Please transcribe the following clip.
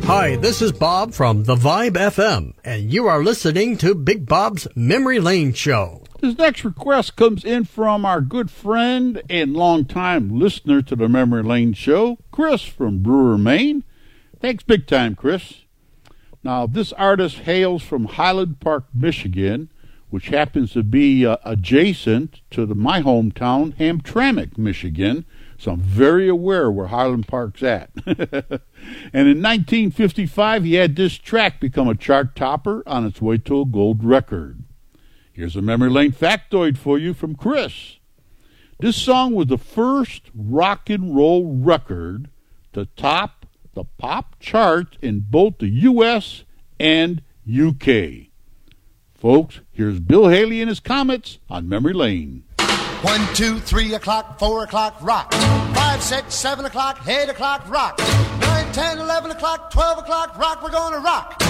Hi, this is Bob from The Vibe FM, and you are listening to Big Bob's Memory Lane Show. This next request comes in from our good friend and longtime listener to the Memory Lane Show, Chris from Brewer, Maine. Thanks big time, Chris. Now, this artist hails from Highland Park, Michigan, which happens to be adjacent to my hometown, Hamtramck, Michigan. So I'm very aware where Highland Park's at. And in 1955, he had this track become a chart topper on its way to a gold record. Here's a Memory Lane factoid for you from Chris. This song was the first rock and roll record to top the pop chart in both the U.S. and U.K. Folks, here's Bill Haley and his Comets on Memory Lane. 1, 2, 3 o'clock, 4 o'clock, rock. 5, 6, 7 o'clock, 8 o'clock, rock. 9, 10, 11 o'clock, 12 o'clock, rock. We're gonna rock.